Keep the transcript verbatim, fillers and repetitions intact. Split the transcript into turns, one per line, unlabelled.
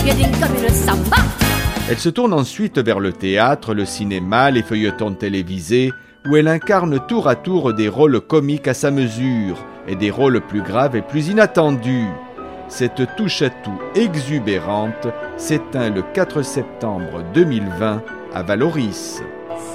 Guédine comme une samba.
Elle se tourne ensuite vers le théâtre, le cinéma, les feuilletons télévisés, où elle incarne tour à tour des rôles comiques à sa mesure et des rôles plus graves et plus inattendus. Cette touche-à-tout exubérante s'éteint le quatre septembre deux mille vingt à Valoris.